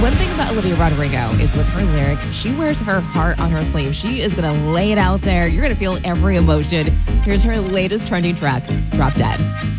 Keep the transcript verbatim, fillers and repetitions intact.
One thing about Olivia Rodrigo is with her lyrics, she wears her heart on her sleeve. She is going to lay it out there. You're going to feel every emotion. Here's her latest trending track, Drop Dead.